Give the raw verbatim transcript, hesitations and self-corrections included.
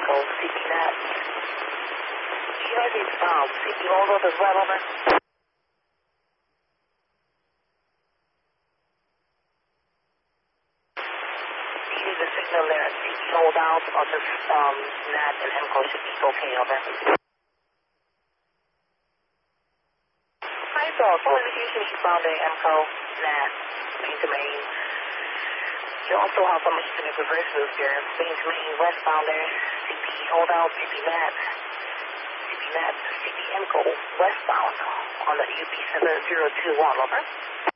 Echo, C P Nat. Do you have any um, C P hold up as well, over? Do you need the signal there, C P hold out, or just um, Nat and Echo should be okay, over? Hi, so, full indication eastbound Echo, Nat, main to main. You also have some eastern reverse loop here, main to main, westbound there, C P hold out, C P Nat, C P Nat, C P Echo, westbound on the U P seven zero two one, over.